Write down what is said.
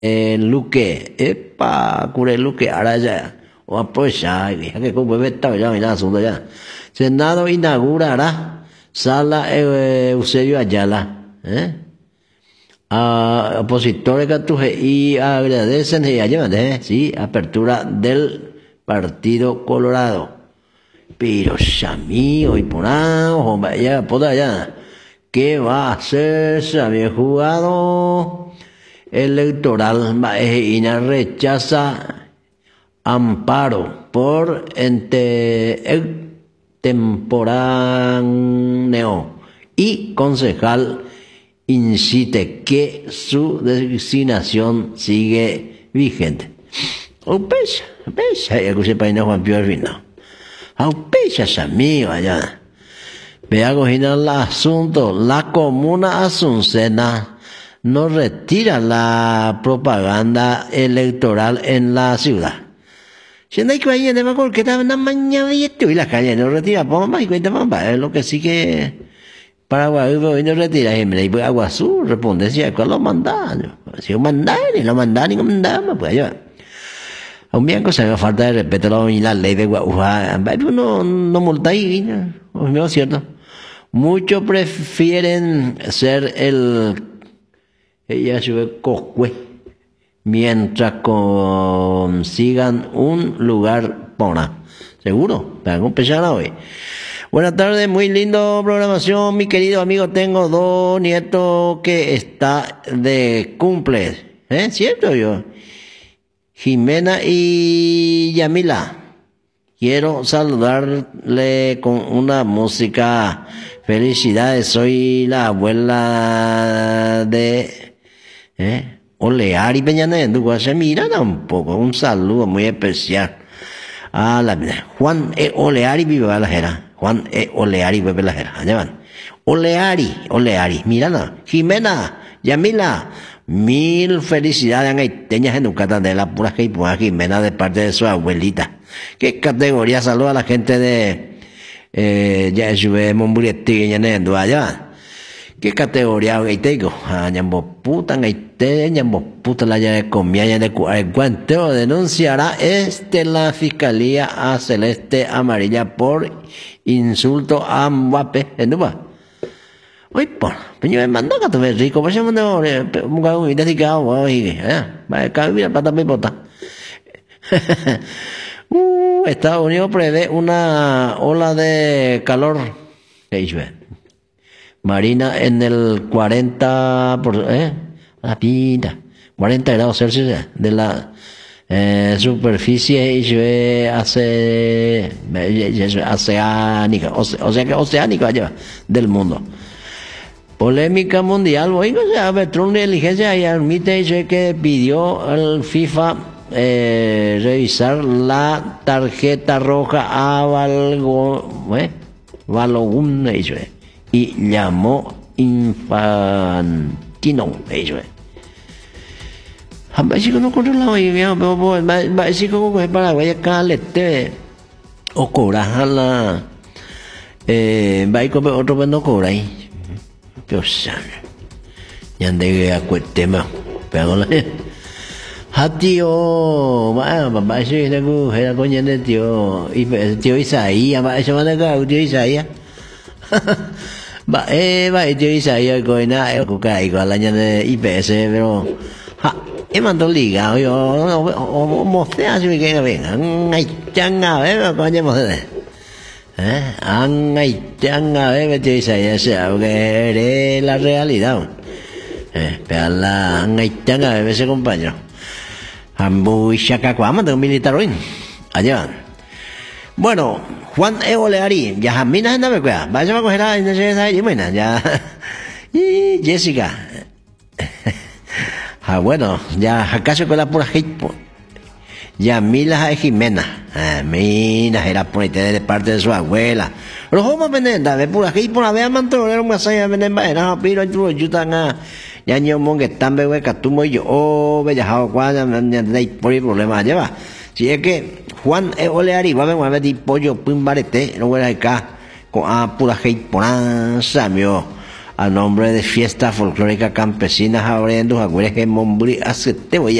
Luque, epa, cure Luque, ahora ya, o apoya, que como beta ya, mira, asunto ya. Senado inaugurará sala Eusebio Ayala, a opositores que y agradecen y ayudan, sí, apertura del Partido Colorado. Pero Samí, hoy por ahí, ya, por allá, ¿qué va a hacer Samí? Jugado electoral, Ina rechaza amparo por temporáneo y concejal incite que su designación sigue vigente. Aupecha, escuché para ir Juan Pío al final. Aupecha, amigo, allá. Veamos el asunto. La comuna Asuncena no retira la propaganda electoral en la ciudad. Si no hay que ir de Macor, que estaba en la mañana y la calle no retira, pomba y cuenta pomba. Es lo que sí que Paraguay hoy no retira, y pues Agua Azul responde, si es que lo mandan. Si lo mandan, pues yo. A un bien cosa me falta de respeto y la ley de Guaujá, no multa ahí, ¿no es cierto? Muchos prefieren ser ella sube coscue, mientras consigan un lugar pona. ¿Seguro? Para empezar hoy. Buenas tardes, muy lindo programación, mi querido amigo. Tengo 2 nietos que está de cumple, ¿cierto yo? Jimena y Yamila. Quiero saludarle con una música. Felicidades, soy la abuela de Oleari Peñanén, mira tampoco, un saludo muy especial a la Juan Oleari vive la jera. Juan Oleari vive la jera. Allá van. Oleari, mira, Jimena, Yamila, 1000 felicidades en teñas en Ucatán de la pura Jimena de parte de su abuelita. ¿Qué categoría? Saluda a la gente de ya sube Mombureti Ñanendo allá. ¿Qué categoría gaitego? Ñambo puta la ya de comida de cuanteo denunciará la fiscalía a Celeste Amarilla por insulto a Mbappé en Duba. Oye, por, pero me mandó que tuve rico, pues yo mandó un identificado, va a cambiar para mi pota. Estados Unidos prevé una ola de calor. Marina en el 40 la pinta 40 grados Celsius de la superficie oceánica, o sea que oceánica allá del mundo. Polémica mundial, bueno, ya Petron Inteligencia y admite que pidió al FIFA revisar la tarjeta roja a Balogun y llamó Infantino. Así que no controlaba y pero así como que Paraguay acá le te o cobrar la va y comer otro pues no cobra ahí. Pero ya ande a cuetema pero la tío, papá, eso es algo, era coño de tío Isaías, eso va a dar tío Isaías. Tío Isaías, coña, caigo al año de IPS, pero, mandó ligado, yo, mostea, si me queda bien, ay, changa, coño, mostea. Ay, changa, tío Isaías, porque es la realidad. Pero la, ay, changa, ese compañero. Ambu Shakakwama de un militar hoy. Allá. Bueno, Juan Oleari, ya Jamina en la beca. Vaya a coger a Jimena, ya. Y Jessica. Bueno, ya acaso con la pura hate. Ya Mila Jimena. Mina era por de parte de su abuela. Los hombres venenda, de pura hate por la vea manto, era un masaya venenda, era piro y tú ayudan a ya ni un monje tan bebé que tú muy yo bellajado cuando no por el problema lleva si es que Juan Oleari va a ver pollo pimbarete no voy a acá con a pura hate por samio a nombre de Fiesta Folclórica Campesina Jabrendo, Jagüeres, Mombri, Acete,